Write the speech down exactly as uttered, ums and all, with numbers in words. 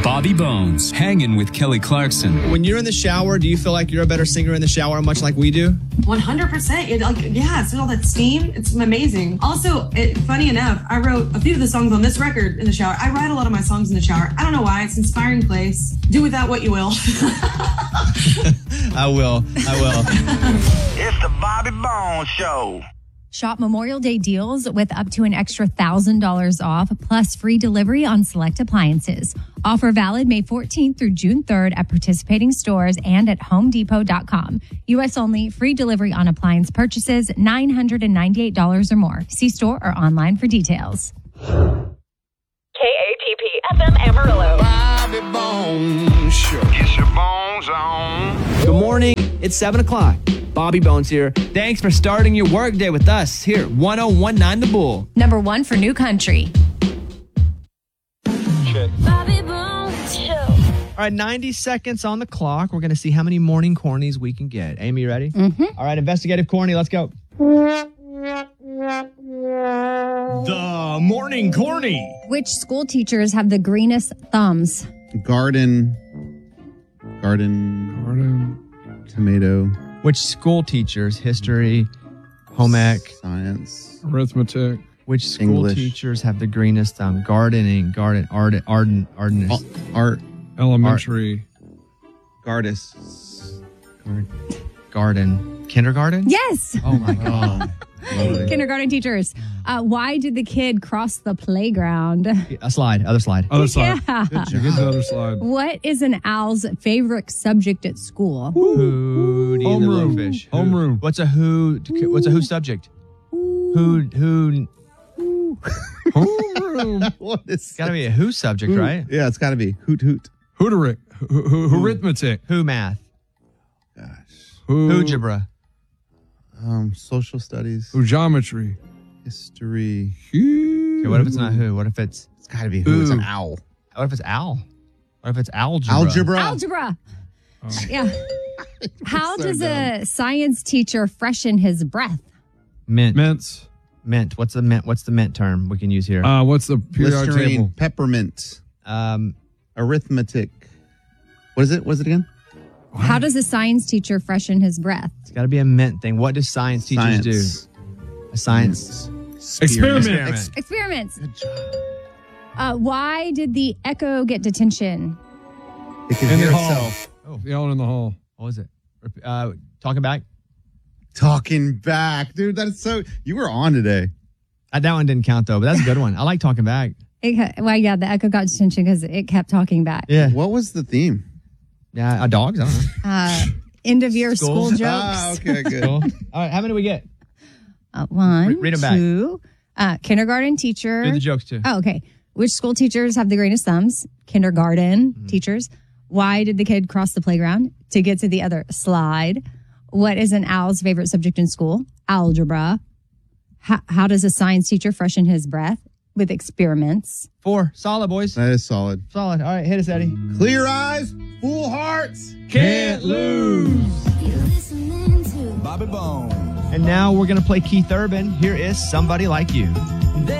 Bobby Bones, hanging with Kelly Clarkson. When you're in the shower, do you feel like you're a better singer in the shower, much like we do? one hundred percent. It, like, yeah, it's all that steam. It's amazing. Also, it, funny enough, I wrote a few of the songs on this record in the shower. I write a lot of my songs in the shower. I don't know why. It's an inspiring place. Do with that what you will. I will. I will. It's the Bobby Bones Show. Shop Memorial Day deals with up to an extra one thousand dollars off, plus free delivery on select appliances. Offer valid May fourteenth through June third at participating stores and at home depot dot com. U S only, free delivery on appliance purchases, nine hundred ninety-eight dollars or more. See store or online for details. K A T P F M Amarillo. Bobby Bones Show. Get your bones on. Good morning. It's seven o'clock. Bobby Bones here. Thanks for starting your workday with us here at one oh one nine The Bull. Number one for new country. Bobby Bones Show. All right, ninety seconds on the clock. We're going to see how many morning cornies we can get. Amy, you ready? Mm-hmm. All right, investigative corny. Let's go. The morning corny. Which school teachers have the greenest thumbs? Garden. Garden. Garden. Tomato. Which school teachers, history, home ec, science, arithmetic. Which school English. teachers have the greenest thumb? Gardening, garden, art, arden, arden, art, elementary, Gardis, Gard- garden, kindergarten. Yes. Oh my god. Kindergarten teachers. Uh, why did the kid cross the playground? A slide, other slide. Other slide. Yeah. Get the other slide. What is an owl's favorite subject at school? Hootie and the Homeroom. Blowfish. Who- Homeroom. What's a who? What's a who subject? Who? Who? Homeroom. What is Got to be a who subject, right? Yeah, it's got to be hoot hoot. Hooteric. Ho- ho- Arithmetic. Who math? Gosh. Who? Who-gebra. Um, social studies, Who geometry. history. Okay, what if it's not who? What if it's It's got to be who. It's an Ooh. owl. what if it's owl? What if it's algebra? Algebra. Algebra. Yeah. How So does dumb. a science teacher freshen his breath? Mint. Mints. Mint. What's the mint? What's the mint term we can use here? Uh, what's the periodic Listerine. table? Peppermint. Um, Arithmetic. What is it? What is it again? How does a science teacher freshen his breath? it's got to be a mint thing. What do science teachers Science. do? A science. Experiment. Experiment. Experiments. Good job. Uh, why did the echo get detention? It can In hear the hall. itself. Oh, yelling in the hall. What was it? Rep- Uh, talking back. Talking back, dude. That is so. You were on today. Uh, that one didn't count though, but that's a good one. I like talking back. It, ca- well, yeah, the echo got detention because it kept talking back. Yeah. What was the theme? Yeah. Uh, dogs. I don't know. Uh, end of year School. school jokes. Ah, okay, good. Cool. All right. How many do we get? Uh, one, Re- read 'em back. two. Uh, kindergarten teacher. Do the jokes too. Oh, okay. Which school teachers have the greenest thumbs? Kindergarten Mm-hmm. teachers. Why did the kid cross the playground? To get to the other slide. What is an owl's favorite subject in school? Algebra. How, how does a science teacher freshen his breath? With experiments. Four. Solid, boys. That is solid. Solid. All right. Hit us, Eddie. Clear eyes, full hearts. Can't lose. Bobby Bones. And now we're going to play Keith Urban. Here is Somebody Like You.